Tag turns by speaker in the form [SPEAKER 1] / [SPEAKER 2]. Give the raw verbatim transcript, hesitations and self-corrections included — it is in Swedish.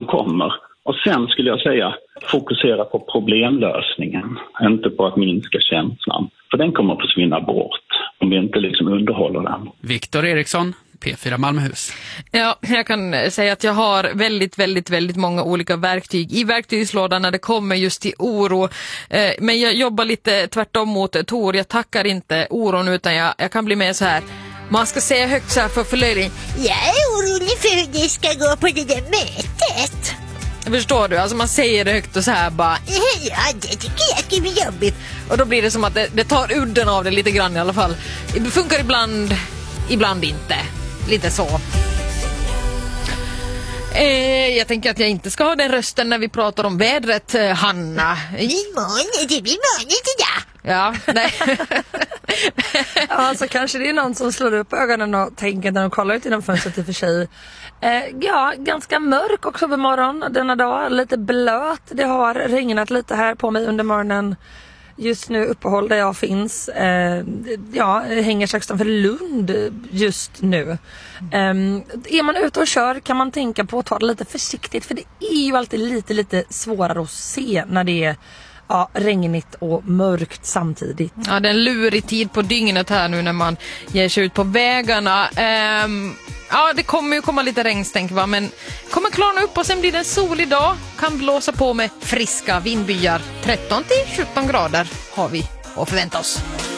[SPEAKER 1] kommer. Och sen skulle jag säga fokusera på problemlösningen, inte på att minska känslan. För den kommer att försvinna bort om vi inte liksom underhåller den.
[SPEAKER 2] Viktor Eriksson, P fyra Malmöhus.
[SPEAKER 3] Ja, jag kan säga att jag har väldigt, väldigt, väldigt många olika verktyg i verktygslådan när det kommer just till oro. Eh, men jag jobbar lite tvärtom mot Tor. Jag tackar inte oron utan jag, jag kan bli med så här. Man ska säga högt så här för förlöjning.
[SPEAKER 4] Jag är orolig för hur det ska gå på det där mötet.
[SPEAKER 3] Förstår du? Alltså man säger det högt och så här bara.
[SPEAKER 4] Ja, det tycker jag ska bli jobbigt.
[SPEAKER 3] Och då blir det som att det, det tar udden av det lite grann i alla fall. Det funkar ibland, ibland inte. Lite så. Eh, jag tänker att jag inte ska ha den rösten när vi pratar om vädret, eh, Hanna.
[SPEAKER 4] Imorgon, det blir vanligt idag.
[SPEAKER 3] Ja, nej.
[SPEAKER 5] Ja, så kanske det är någon som slår upp ögonen och tänker när de kollar ut genom fönstret i och för sig. Eh, ja, ganska mörk också på morgonen denna dag. Lite blöt. Det har regnat lite här på mig under morgonen. Just nu uppehåll där jag finns. Eh, ja, hänger strax för Lund just nu. Eh, är man ute och kör kan man tänka på att ta det lite försiktigt. För det är ju alltid lite, lite svårare att se när det är ja, regnigt och mörkt samtidigt.
[SPEAKER 3] Ja, det är en lurig tid på dygnet här nu när man ger sig ut på vägarna. Um, ja, det kommer ju komma lite regnstänk va, men kommer klarna upp och sen blir det en solig dag. Kan blåsa på med friska vindbyar. tretton till sjutton grader har vi att förvänta oss.